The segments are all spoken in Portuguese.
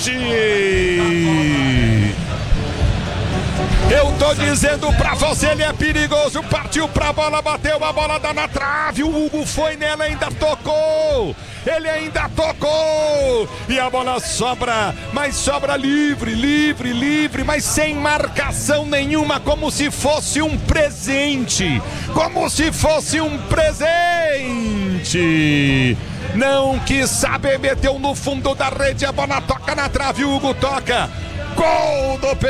Eu tô dizendo pra você, ele é perigoso. Partiu pra bola, bateu, a bola dá na trave. O Hugo foi nela, ainda tocou. Ele ainda tocou. E a bola sobra, mas sobra livre, mas sem marcação nenhuma, como se fosse um presente. Como se fosse um presente. Não quis saber, meteu no fundo da rede, a bola toca na trave, o Hugo toca. Gol do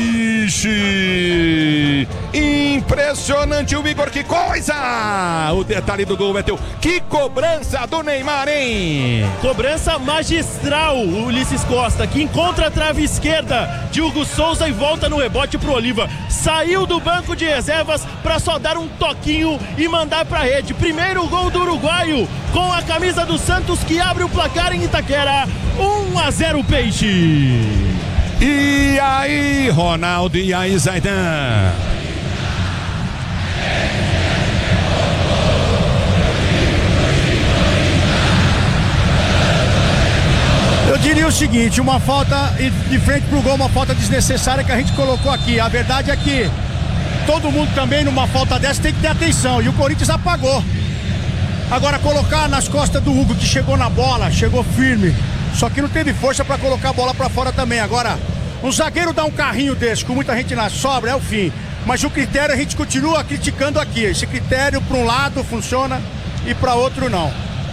Peixe! Impressionante o Igor, que coisa! O detalhe do gol é teu. Que cobrança do Neymar, hein? Cobrança magistral, o Ulisses Costa, que encontra a trave esquerda de Hugo Souza e volta no rebote pro Oliva. Saiu do banco de reservas para só dar um toquinho e mandar pra rede. Primeiro gol do uruguaio com a camisa do Santos, que abre o placar em Itaquera. 1-0 Peixe. E aí, Ronaldo, e aí, Zaidan? Eu diria o seguinte, uma falta de frente pro gol, uma falta desnecessária que a gente colocou aqui. A verdade é que todo mundo também numa falta dessa tem que ter atenção, e o Corinthians apagou. Agora colocar nas costas do Hugo, que chegou na bola, chegou firme, só que não teve força para colocar a bola para fora também. Agora, um zagueiro dá um carrinho desse com muita gente na sobra, é o fim. Mas o critério a gente continua criticando aqui. Esse critério para um lado funciona e para outro não.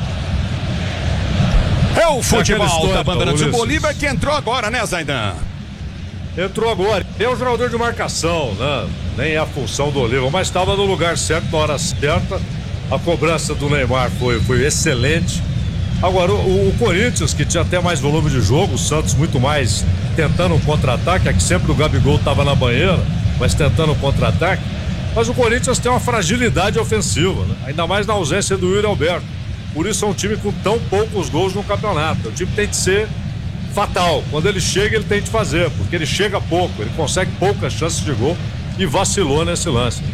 É o futebol da Bandeirantes. O Bolívar que entrou agora, né, Zaidan? Entrou agora. É um jogador de marcação, né? Nem é a função do Oliva, mas estava no lugar certo, na hora certa. A cobrança do Neymar foi excelente. Agora, o Corinthians, que tinha até mais volume de jogo, o Santos muito mais tentando um contra-ataque, é que sempre o Gabigol estava na banheira, mas tentando um contra-ataque. Mas o Corinthians tem uma fragilidade ofensiva, né? Ainda mais na ausência do Yuri Alberto. Por isso é um time com tão poucos gols no campeonato. O time tem que ser fatal. Quando ele chega, ele tem de fazer, porque ele chega pouco, ele consegue poucas chances de gol e vacilou nesse lance.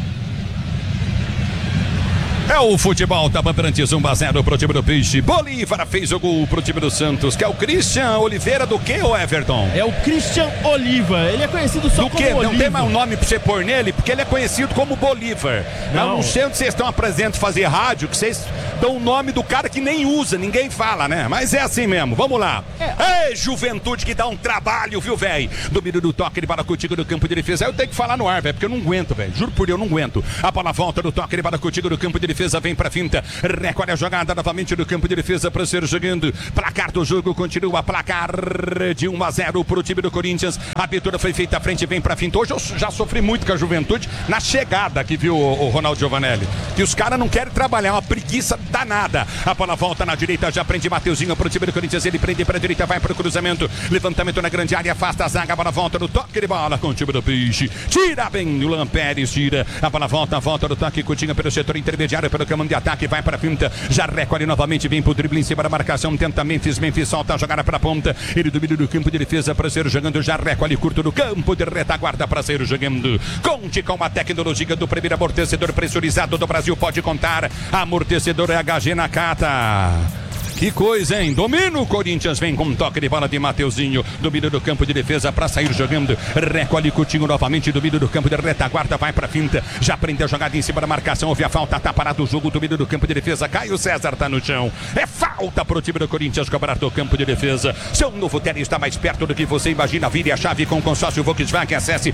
É o futebol da Bandeirantes, 1-0 pro time do Peixe. Bolívar fez o gol pro time do Santos, que é o Christian Oliveira do que, ô Everton? É o Christian Oliva, ele é conhecido só do como quê? Oliva. Não tem mais um nome pra você pôr nele, porque ele é conhecido como Bolívar. Não sei onde vocês estão apresentando fazer rádio, que vocês dão o nome do cara que nem usa, ninguém fala, né? Mas é assim mesmo, vamos lá. Ei, Juventude, que dá um trabalho, viu, velho? Domínio do toque, ele para contigo no campo de defesa. Eu tenho que falar no ar, velho, porque eu não aguento, velho. Juro por Deus, eu não aguento. A bola volta do toque, ele para contigo no campo de defesa. Vem pra finta, recolhe a jogada novamente do campo de defesa para ser jogando. Placar do jogo continua, placar de 1-0 pro time do Corinthians. A abertura foi feita à frente, vem pra finta. Hoje eu já sofri muito com a Juventude na chegada que viu o Ronaldo Giovanelli, que os caras não querem trabalhar, uma preguiça danada. A bola volta na direita, já prende Mateuzinho pro time do Corinthians, ele prende pra direita, vai pro cruzamento, levantamento na grande área, afasta a zaga, a bola volta no toque de bola com o time do Peixe, tira bem o Lampérez, tira, a bola volta do toque, Coutinho pelo setor intermediário, pelo comando de ataque, vai para a finta, já recolhe novamente, vem pro drible em cima da marcação, tenta Memphis solta a jogada para a ponta, ele domina do campo de defesa para ser jogando, já recolhe curto do campo de retaguarda para ser jogando. Conte com a tecnologia do primeiro amortecedor pressurizado do Brasil, pode contar, amortecedor HG Nakata. Que coisa, hein? Domina o Corinthians, vem com um toque de bola de Mateuzinho, domínio do campo de defesa para sair jogando, recolhe Coutinho novamente, domínio do campo de retaguarda, vai pra finta, já prende a jogada em cima da marcação, houve a falta, tá parado o jogo, domínio do campo de defesa, Caio César tá no chão, é falta pro time do Corinthians cobrar do campo de defesa. Seu novo tênis está mais perto do que você imagina, vire a chave com consórcio Volkswagen, acesse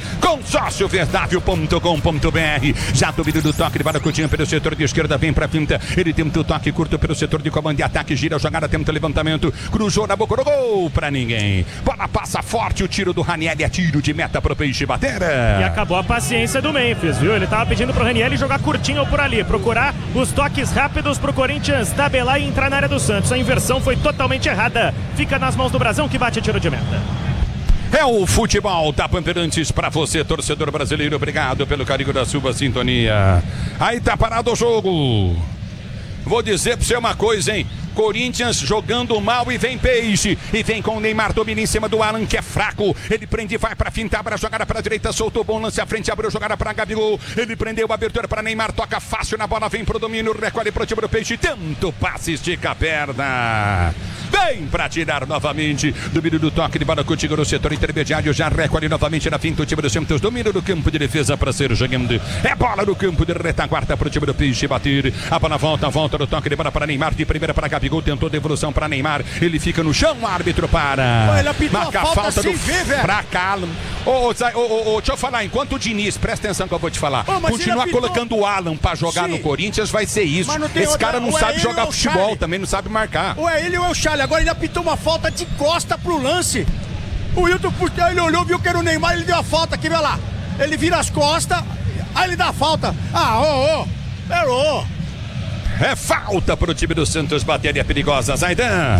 consórcioverdável.com.br. Já domínio do toque de bola, Coutinho pelo setor de esquerda, vem pra finta, ele tem um toque curto pelo setor de comando de ataque, gira a jogada, tenta levantamento, cruzou na boca do gol pra ninguém. Bola passa forte, o tiro do Ranieri é tiro de meta pro Peixe bater. E acabou a paciência do Memphis, viu? Ele tava pedindo pro Ranieri jogar curtinho por ali, procurar os toques rápidos pro Corinthians tabelar e entrar na área do Santos. A inversão foi totalmente errada. Fica nas mãos do Brasão, que bate tiro de meta. É o futebol da Bandeirantes pra você, torcedor brasileiro. Obrigado pelo carinho da sua sintonia. Aí tá parado o jogo. Vou dizer pra você uma coisa, hein? Corinthians jogando mal e vem Peixe. E vem com o Neymar, domina em cima do Alan, que é fraco. Ele prende, vai pra finta, abre a jogada pra direita, soltou bom lance à frente, abriu a jogada pra Gabigol. Ele prendeu a abertura pra Neymar, toca fácil na bola, vem pro domínio, recolhe pro time do Peixe. Tanto passe, estica a perna. Vem pra tirar novamente. Domínio do toque de bola contigo no setor intermediário. Já recolhe novamente na finta o time do Santos. Domínio do campo de defesa para ser jogando. É bola no campo de retaguarda para o time do Peixe bater. A bola volta do toque de bola para Neymar. De primeira para Gabigol. Tentou devolução para Neymar. Ele fica no chão. O árbitro para. Marca a falta do Fracalo. Deixa eu falar. Enquanto o Diniz, presta atenção que eu vou te falar. Continuar colocando o Alan pra jogar no Corinthians vai ser isso. Esse cara não sabe jogar futebol, também não sabe marcar. Ou é ele ou é o Charlie. Agora ele apitou uma falta de costa pro lance. O Wilton, ele olhou, viu que era o Neymar, ele deu a falta aqui, vai lá. Ele vira as costas, aí ele dá a falta. Errou. É falta pro time do Santos, bateria perigosa, Zaidan.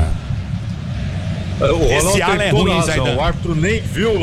Esse Alan é ruim, Zaidan. O árbitro nem viu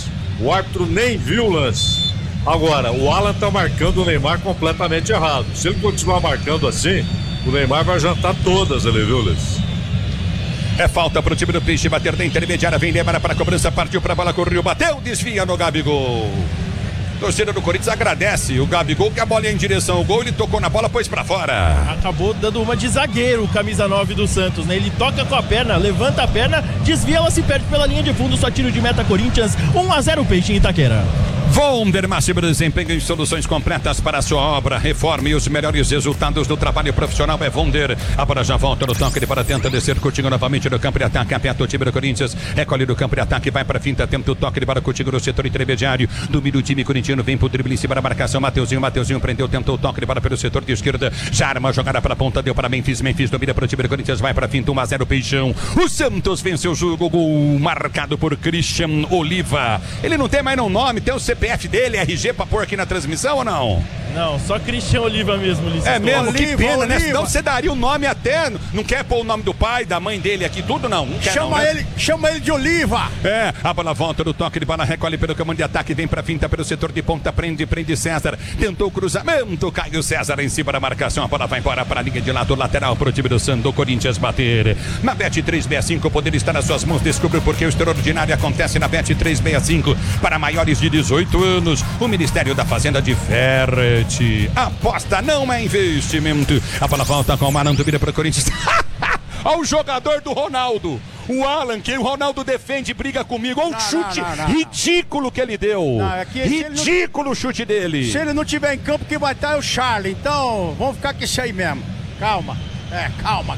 o lance. Agora, o Alan tá marcando o Neymar completamente errado. Se ele continuar marcando assim, o Neymar vai jantar todas ali, viu, Luiz? É falta pro time do Peixe bater da intermediária. Vem Neymar para a cobrança, partiu pra bola, correu, bateu, desvia no Gabigol. Torcida do Corinthians agradece o Gabigol, que a bola ia em direção ao gol, ele tocou na bola, pôs pra fora. Acabou dando uma de zagueiro, camisa 9 do Santos, né? Ele toca com a perna, levanta a perna, desvia, ela se perde pela linha de fundo, só tiro de meta Corinthians, 1-0 Peixe em Itaquera. Vonder, máximo desempenho em soluções completas para a sua obra, reforma e os melhores resultados do trabalho profissional é Vonder. A bola já volta no toque de bola, tenta descer, Coutinho novamente no campo de ataque, aperta o time do Corinthians, recolhe do campo de ataque, vai para finta, tenta o toque de bola, Coutinho no setor intermediário, domina o time corintiano, vem pro drible em cima da marcação, Mateuzinho prendeu, tentou o toque de bola pelo setor de esquerda, já arma a jogada para a ponta, deu para Memphis domina para o time do Corinthians, vai para finta, 1-0 Peixão. O Santos venceu o jogo, gol marcado por Christian Oliva. Ele não tem mais não nome, tem o CPF dele, RG pra pôr aqui na transmissão ou não? Não, só Christian Oliva mesmo, Ulisses. É mesmo, Oliva, que pena, né? Oliva. Senão você daria o nome até, não quer pôr o nome do pai, da mãe dele aqui, tudo não quer chama não, né? Chama ele de Oliva. É, a bola volta do toque de bola, recolhe pelo comando de ataque, vem pra finta pelo setor de ponta, prende César, tentou o cruzamento, caiu César em cima da marcação, a bola vai embora para a linha de lado lateral pro time do Santos, Corinthians bater. Na Bet365, o poder está nas suas mãos, descubra porque o extraordinário acontece na Bet365, para maiores de 18 anos, o Ministério da Fazenda diverte. Aposta não é investimento. A bola volta com o Malandro, vira para o Corinthians. Olha o jogador do Ronaldo, o Alan, que o Ronaldo defende, briga comigo. Olha o chute ridículo que ele deu. Ridículo o chute dele. Se ele não tiver em campo, quem vai estar é o Charlie. Então, vamos ficar com isso aí mesmo. Calma. Calma.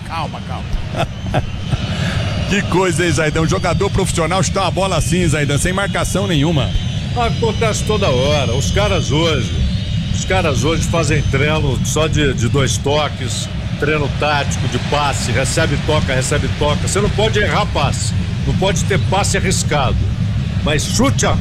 Que coisa, hein, Zaidan? Um jogador profissional chutar uma bola assim, Zaidan, sem marcação nenhuma. Acontece toda hora. Os caras hoje fazem treino só de 2 toques, treino tático, de passe, recebe, toca. Você não pode errar passe, não pode ter passe arriscado. Mas chute a